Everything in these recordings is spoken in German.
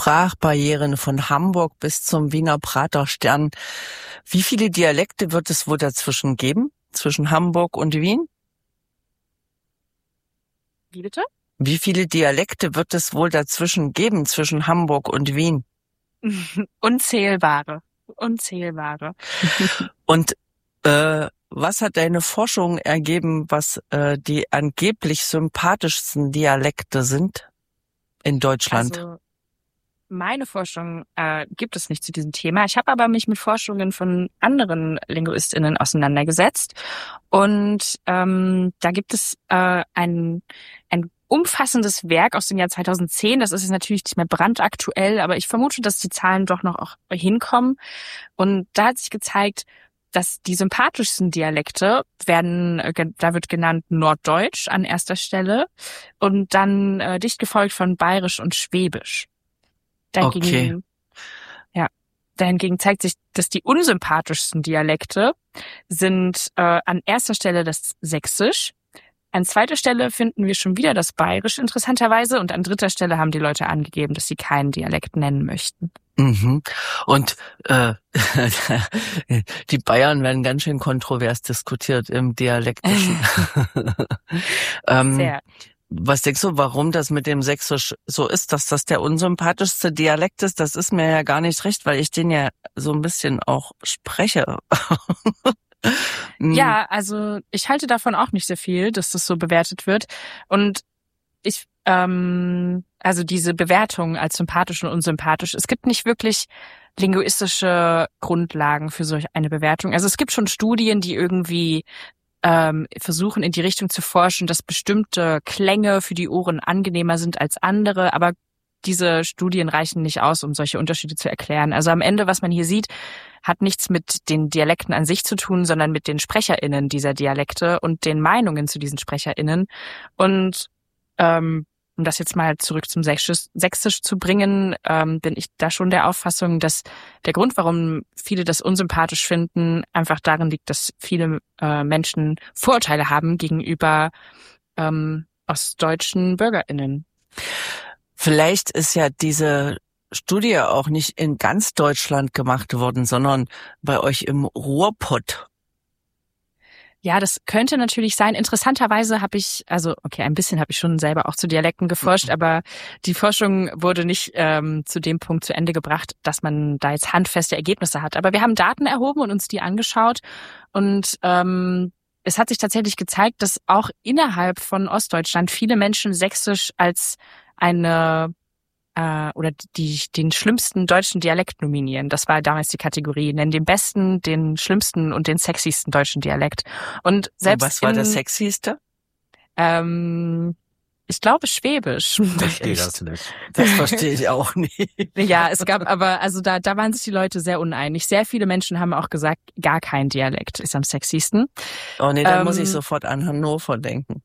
Sprachbarrieren von Hamburg bis zum Wiener Praterstern. Wie viele Dialekte wird es wohl dazwischen geben? Zwischen Hamburg und Wien? Wie bitte? Wie viele Dialekte wird es wohl dazwischen geben zwischen Hamburg und Wien? Unzählbare. Und was hat deine Forschung ergeben, was die angeblich sympathischsten Dialekte sind in Deutschland? Also meine Forschung gibt es nicht zu diesem Thema. Ich habe aber mich mit Forschungen von anderen LinguistInnen auseinandergesetzt. Und da gibt es ein umfassendes Werk aus dem Jahr 2010. Das ist jetzt natürlich nicht mehr brandaktuell, aber ich vermute, dass die Zahlen doch noch auch hinkommen. Und da hat sich gezeigt, dass die sympathischsten Dialekte da wird genannt Norddeutsch an erster Stelle und dann dicht gefolgt von Bayerisch und Schwäbisch. Dahingegen zeigt sich, dass die unsympathischsten Dialekte sind an erster Stelle das Sächsisch. An zweiter Stelle finden wir schon wieder das Bayerisch interessanterweise und an dritter Stelle haben die Leute angegeben, dass sie keinen Dialekt nennen möchten. Mhm. Und die Bayern werden ganz schön kontrovers diskutiert im Dialektischen. Sehr. Was denkst du, warum das mit dem Sächsisch so ist, dass das der unsympathischste Dialekt ist? Das ist mir ja gar nicht recht, weil ich den ja so ein bisschen auch spreche. Ja, also ich halte davon auch nicht sehr viel, dass das so bewertet wird. Und also diese Bewertung als sympathisch und unsympathisch, es gibt nicht wirklich linguistische Grundlagen für solch eine Bewertung. Also es gibt schon Studien, die irgendwie versuchen in die Richtung zu forschen, dass bestimmte Klänge für die Ohren angenehmer sind als andere, aber diese Studien reichen nicht aus, um solche Unterschiede zu erklären. Also am Ende, was man hier sieht, hat nichts mit den Dialekten an sich zu tun, sondern mit den SprecherInnen dieser Dialekte und den Meinungen zu diesen SprecherInnen. Und um das jetzt mal zurück zum Sächsisch zu bringen, bin ich da schon der Auffassung, dass der Grund, warum viele das unsympathisch finden, einfach darin liegt, dass viele Menschen Vorurteile haben gegenüber ostdeutschen BürgerInnen. Vielleicht ist ja diese Studie auch nicht in ganz Deutschland gemacht worden, sondern bei euch im Ruhrpott. Ja, das könnte natürlich sein. Interessanterweise ein bisschen habe ich schon selber auch zu Dialekten geforscht, aber die Forschung wurde nicht zu dem Punkt zu Ende gebracht, dass man da jetzt handfeste Ergebnisse hat. Aber wir haben Daten erhoben und uns die angeschaut und es hat sich tatsächlich gezeigt, dass auch innerhalb von Ostdeutschland viele Menschen Sächsisch als den schlimmsten deutschen Dialekt nominieren. Das war damals die Kategorie. Nennen den besten, den schlimmsten und den sexiesten deutschen Dialekt. Und selbst was war der sexyste? Ich glaube Schwäbisch. Ich verstehe das nicht. Das verstehe ich auch nicht. Ja, es gab aber, also da waren sich die Leute sehr uneinig. Sehr viele Menschen haben auch gesagt, gar kein Dialekt ist am sexiesten. Oh nee, dann muss ich sofort an Hannover denken.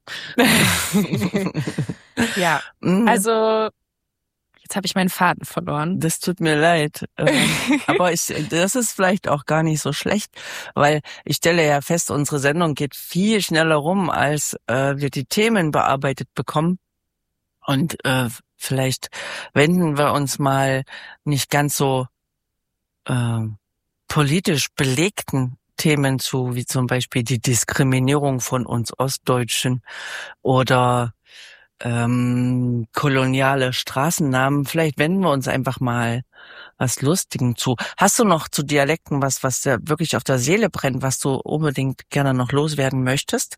Ja, also jetzt habe ich meinen Faden verloren. Das tut mir leid. Aber das ist vielleicht auch gar nicht so schlecht, weil ich stelle ja fest, unsere Sendung geht viel schneller rum, als wir die Themen bearbeitet bekommen. Und vielleicht wenden wir uns mal nicht ganz so politisch belegten Themen zu, wie zum Beispiel die Diskriminierung von uns Ostdeutschen oder koloniale Straßennamen. Vielleicht wenden wir uns einfach mal was Lustigem zu. Hast du noch zu Dialekten was dir wirklich auf der Seele brennt, was du unbedingt gerne noch loswerden möchtest?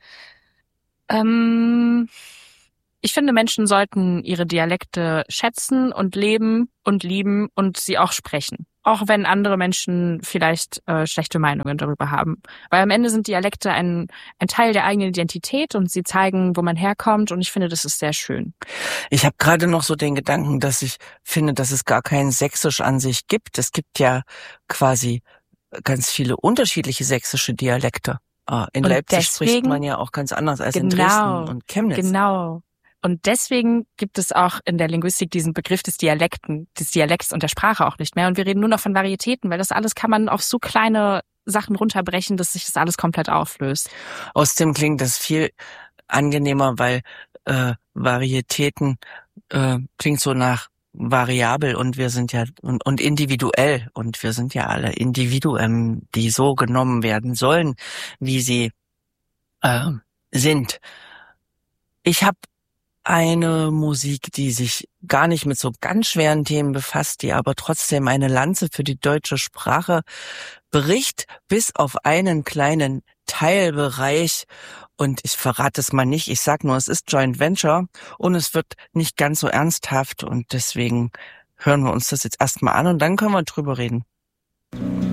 Ich finde, Menschen sollten ihre Dialekte schätzen und leben und lieben und sie auch sprechen. Auch wenn andere Menschen vielleicht schlechte Meinungen darüber haben. Weil am Ende sind Dialekte ein Teil der eigenen Identität und sie zeigen, wo man herkommt und ich finde, das ist sehr schön. Ich habe gerade noch so den Gedanken, dass ich finde, dass es gar kein Sächsisch an sich gibt. Es gibt ja quasi ganz viele unterschiedliche sächsische Dialekte. In Leipzig spricht man ja auch ganz anders als in Dresden und Chemnitz. Genau. Und deswegen gibt es auch in der Linguistik diesen Begriff des Dialekts und der Sprache auch nicht mehr. Und wir reden nur noch von Varietäten, weil das alles kann man auf so kleine Sachen runterbrechen, dass sich das alles komplett auflöst. Außerdem klingt das viel angenehmer, weil Varietäten klingt so nach variabel und wir sind ja und individuell und wir sind ja alle Individuen, die so genommen werden sollen, wie sie sind. Ich habe eine Musik, die sich gar nicht mit so ganz schweren Themen befasst, die aber trotzdem eine Lanze für die deutsche Sprache bricht, bis auf einen kleinen Teilbereich. Und ich verrate es mal nicht. Ich sag nur, es ist Joint Venture und es wird nicht ganz so ernsthaft und deswegen hören wir uns das jetzt erstmal an und dann können wir drüber reden.